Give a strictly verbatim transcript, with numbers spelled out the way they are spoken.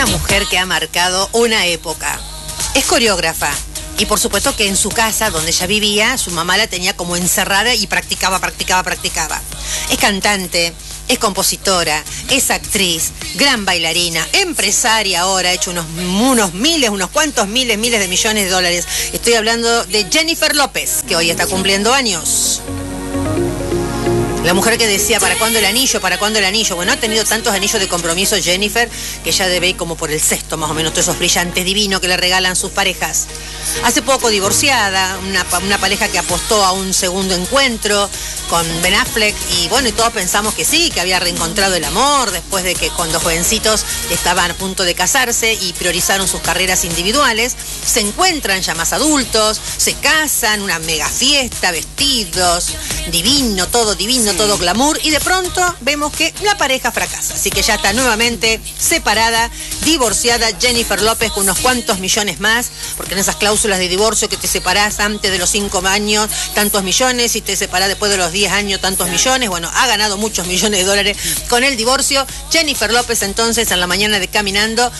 Una mujer que ha marcado una época. Es coreógrafa. Y por supuesto que en su casa, donde ella vivía, su mamá la tenía como encerrada y practicaba, practicaba, practicaba. Es cantante, es compositora, es actriz, gran bailarina, empresaria ahora, ha hecho unos, unos miles, unos cuantos miles, miles de millones de dólares. Estoy hablando de Jennifer López, que hoy está cumpliendo años. La mujer que decía, ¿para cuándo el anillo? ¿Para cuándo el anillo? Bueno, ha tenido tantos anillos de compromiso Jennifer que ya debe ir como por el sexto, más o menos, todos esos brillantes divinos que le regalan sus parejas. Hace poco divorciada, una, una pareja que apostó a un segundo encuentro con Ben Affleck y bueno, y todos pensamos que sí, que había reencontrado el amor después de que cuando jovencitos estaban a punto de casarse y priorizaron sus carreras individuales. Se encuentran ya más adultos, se casan, una mega fiesta, vestidos, divino, todo divino, todo glamour, y de pronto vemos que la pareja fracasa. Así que ya está nuevamente separada, divorciada Jennifer López con unos cuantos millones más, porque en esas cláusulas de divorcio que te separás antes de los cinco años, tantos millones, y te separás después de los diez años, tantos millones. Bueno, ha ganado muchos millones de dólares con el divorcio. Jennifer López entonces en la mañana de Caminando